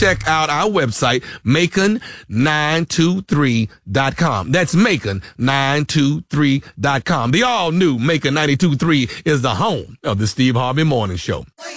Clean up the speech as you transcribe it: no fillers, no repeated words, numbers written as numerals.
check out our website, Macon923.com. That's Macon923.com. The all new Macon 92.3 is the home of the Steve Harvey Morning Show.